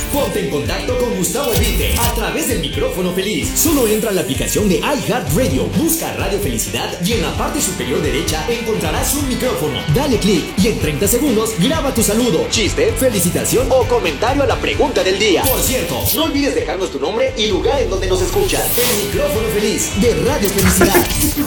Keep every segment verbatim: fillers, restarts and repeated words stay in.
Ponte en contacto con Gustavo Albite a través del micrófono feliz. Solo entra a la aplicación de iHeartRadio, busca Radio Felicidad y en la parte superior derecha encontrarás un micrófono. Dale clic y en treinta segundos graba tu saludo, chiste, felicitación o comentario a la pregunta del día. Por cierto, no olvides dejarnos tu nombre y lugar en donde nos escuchas. El micrófono feliz de Radio Felicidad.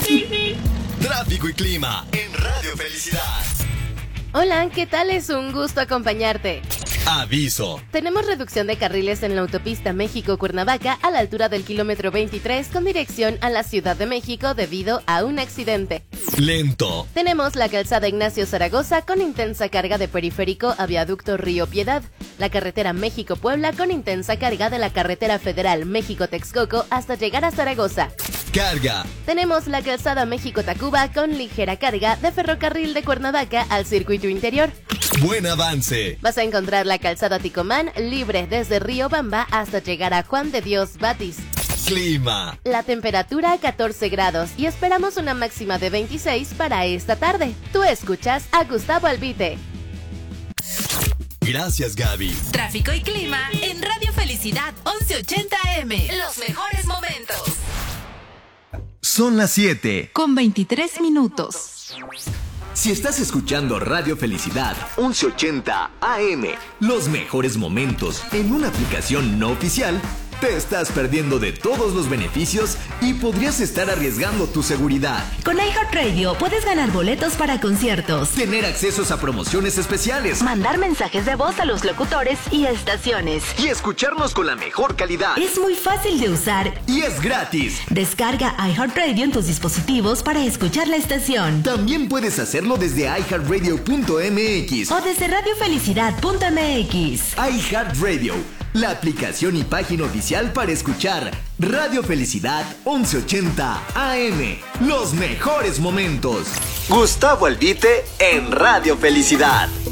Tráfico y clima en Radio Felicidad. Hola, ¿qué tal? Es un gusto acompañarte. Aviso. Tenemos reducción de carriles en la autopista México-Cuernavaca a la altura del kilómetro veintitrés con dirección a la Ciudad de México debido a un accidente. Lento. Tenemos la calzada Ignacio Zaragoza con intensa carga de periférico a viaducto Río Piedad, la carretera México-Puebla con intensa carga de la carretera federal México-Texcoco hasta llegar a Zaragoza. Carga. Tenemos la calzada México-Tacuba con ligera carga de ferrocarril de Cuernavaca al circuito interior. Buen avance. Vas a encontrar la calzada Ticomán libre desde Río Bamba hasta llegar a Juan de Dios Batis. Clima. La temperatura catorce grados y esperamos una máxima de veintiséis para esta tarde. Tú escuchas a Gustavo Albite. Gracias, Gaby. Tráfico y clima en Radio Felicidad once ochenta A M. Los mejores momentos. Son las siete. Con veintitrés minutos. Si estás escuchando Radio Felicidad once ochenta A M, los mejores momentos en una aplicación no oficial, te estás perdiendo de todos los beneficios y podrías estar arriesgando tu seguridad. Con iHeartRadio puedes ganar boletos para conciertos, Tener accesos a promociones especiales mandar mensajes de voz a los locutores y estaciones. y escucharnos con la mejor calidad. Es muy fácil de usar. Y es gratis. Descarga iHeartRadio en tus dispositivos para escuchar la estación. También puedes hacerlo desde i heart radio punto m x O desde radio felicidad punto m x. iHeartRadio, la aplicación y página oficial para escuchar Radio Felicidad once ochenta A M. Los mejores momentos. Gustavo Albite en Radio Felicidad.